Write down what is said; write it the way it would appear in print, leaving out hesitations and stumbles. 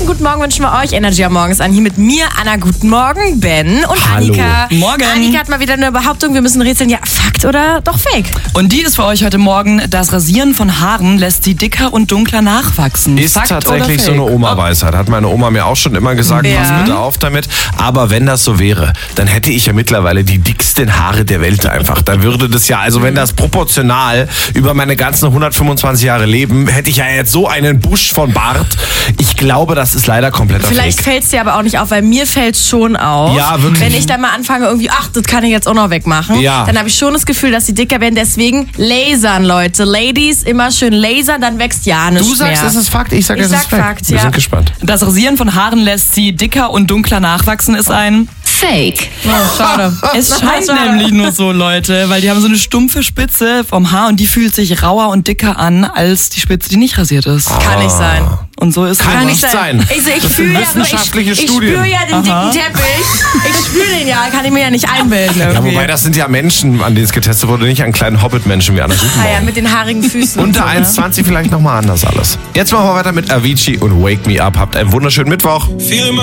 guten Morgen wünschen wir euch. Energy am Morgen ist an. Hier mit mir, Anna. Guten Morgen, Ben und Hallo. Annika. Morgen. Annika hat mal wieder eine Behauptung. Wir müssen rätseln. Ja, Fakt oder doch Fake? Und die ist für euch heute Morgen: Das Rasieren von Haaren lässt sie dicker und dunkler nachwachsen. Ist Fakt tatsächlich oder so Fake? eine Oma-Weisheit. Hat meine Oma mir auch schon immer gesagt, Ja. pass bitte auf damit. Aber wenn das so wäre, dann hätte ich ja mittlerweile die dicksten Haare der Welt einfach. Dann würde das ja, also wenn das proportional über meine ganzen 125 Jahre Leben, hätte ich ja jetzt so einen Busch von Bart. Ich glaube, das ist leider kompletter Vielleicht Fake. fällt es dir aber auch nicht auf, weil mir fällt es schon auf. Ja, wirklich. Wenn ich dann mal anfange irgendwie, ach, das kann ich jetzt auch noch wegmachen. Ja. Dann habe ich schon das Gefühl, dass sie dicker werden. Deswegen lasern, Leute. Ladies, immer schön lasern, dann wächst ja nichts Du sagst, mehr. es ist Fakt, ich sage, es ist Fake. Fakt, Wir ja. sind gespannt. Das Rasieren von Haaren lässt sie dicker und dunkler nachwachsen, ist ein Fake. Oh, schade. Es scheint Schade. nämlich nur so, Leute, weil die haben so eine stumpfe Spitze vom Haar und die fühlt sich rauer und dicker an als die Spitze, die nicht rasiert ist. Kann nicht sein. Und so ist Kann es. nicht sein. Ich Das fühle sind ja, wissenschaftliche ich Studien. spüre ja den dicken Teppich. Ich spüre den ja, kann ich mir ja nicht einbilden Ja, irgendwie. wobei das sind ja Menschen, an denen es getestet wurde, nicht an kleinen Hobbit-Menschen wie Anna Ah ja, Guten mit den haarigen Füßen. Unter und so, ne? 1,20 vielleicht nochmal anders alles. Jetzt machen wir weiter mit Avicii und Wake Me Up. Habt einen wunderschönen Mittwoch.